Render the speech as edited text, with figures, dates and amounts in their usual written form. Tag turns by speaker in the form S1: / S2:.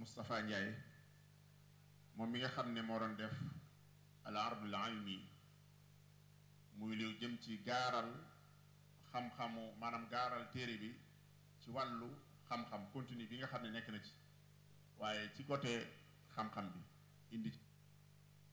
S1: Moustapha Ndiaye moom mi nga xam ne moo doon def al ardul ilmi muy lu jëm ci gaaral xam-xamu maanaam gaaral téere bi ci wàllu xam-xam continue bi nga xam ne nekk na ci waaye ci côté xam-xam bi indi